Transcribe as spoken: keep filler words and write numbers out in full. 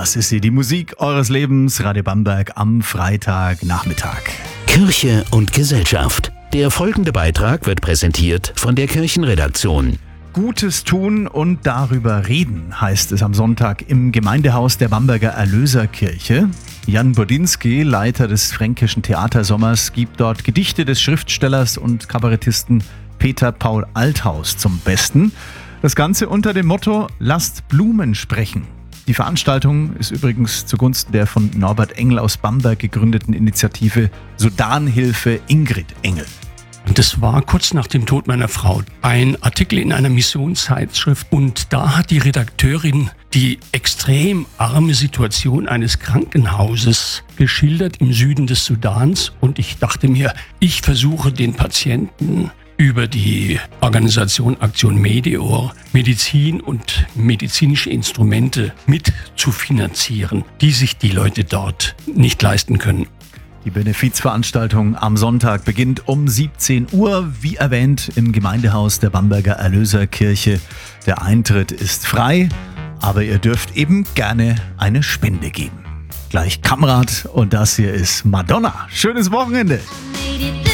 Das ist sie, die Musik eures Lebens, Radio Bamberg am Freitagnachmittag. Kirche und Gesellschaft. Der folgende Beitrag wird präsentiert von der Kirchenredaktion. Gutes tun und darüber reden, heißt es am Sonntag im Gemeindehaus der Bamberger Erlöserkirche. Jan Bodinski, Leiter des Fränkischen Theatersommers, gibt dort Gedichte des Schriftstellers und Kabarettisten Peter Paul Althaus zum Besten. Das Ganze unter dem Motto „Lasst Blumen sprechen". Die Veranstaltung ist übrigens zugunsten der von Norbert Engel aus Bamberg gegründeten Initiative Sudanhilfe Ingrid Engel. Und das war kurz nach dem Tod meiner Frau. Ein Artikel in einer Missionszeitschrift. Und da hat die Redakteurin die extrem arme Situation eines Krankenhauses geschildert im Süden des Sudans. Und ich dachte mir, ich versuche den Patienten über die Organisation Aktion Medeor Medizin und medizinische Instrumente mit zu finanzieren, die sich die Leute dort nicht leisten können. Die Benefizveranstaltung am Sonntag beginnt um siebzehn Uhr, wie erwähnt, im Gemeindehaus der Bamberger Erlöserkirche. Der Eintritt ist frei, aber ihr dürft eben gerne eine Spende geben. Gleich Kamrat und das hier ist Madonna. Schönes Wochenende!